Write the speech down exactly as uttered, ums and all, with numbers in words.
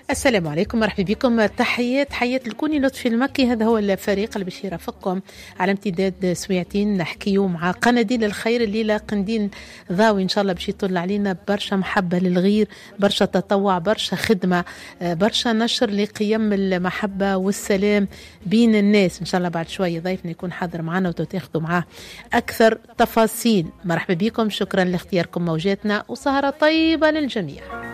السلام عليكم، مرحبا بكم. تحيات حيات الكوني لطفي المكي. هذا هو الفريق اللي باش يرافقكم على امتداد سويعتين نحكيو مع قناديل الخير. الليله قنديل ضاوي ان شاء الله باش يطل علينا برشا محبه للغير، برشا تطوع، برشا خدمه، برشا نشر لقيم المحبه والسلام بين الناس. ان شاء الله بعد شويه ضيفنا يكون حاضر معنا وتاخذوا معاه اكثر تفاصيل. مرحبا بكم، شكرا لاختياركم موجاتنا وسهره طيبه للجميع.